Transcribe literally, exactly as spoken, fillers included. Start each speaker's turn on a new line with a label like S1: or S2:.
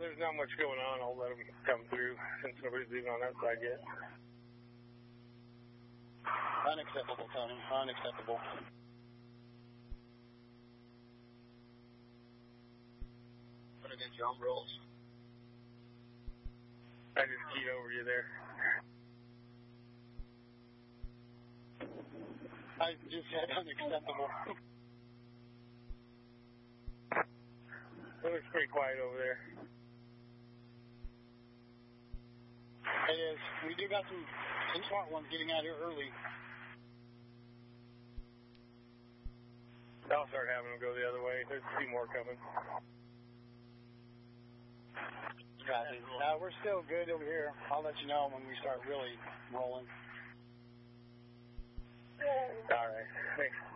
S1: there's not much going on. I'll let them come through since nobody's even on that side yet.
S2: Unacceptable, Tony. Unacceptable. Put it in jump rolls.
S1: I just keyed over you there.
S2: I just said unacceptable.
S1: It looks pretty quiet over there.
S2: It is. We do got some, some smart ones getting out here early.
S1: I'll start having them go the other way. There's a few more coming.
S2: Copy. Uh, we're still good over here. I'll let you know when we start really rolling.
S1: All right. Thanks.